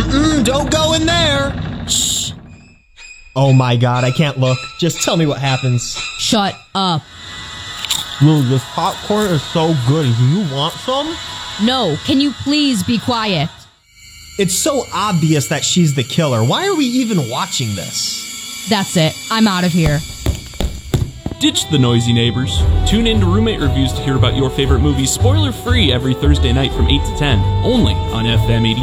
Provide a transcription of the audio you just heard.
Don't go in there. Shh. Oh my god, I can't look. Just tell me what happens. Shut up. Dude, this popcorn is so good. Do you want some? No, can you please be quiet? It's so obvious that she's the killer. Why are we even watching this? That's it. I'm out of here. Ditch the noisy neighbors. Tune in to Roommate Reviews to hear about your favorite movies spoiler-free every Thursday night from 8 to 10, only on FM 80.